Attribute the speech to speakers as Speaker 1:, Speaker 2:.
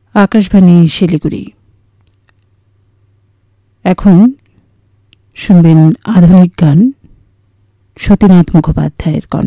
Speaker 1: আকাশবাণী শিলিগুড়ি। এখন শুনবেন আধুনিক গান, সতীনাথ মুখোপাধ্যায়ের কণ্ঠে।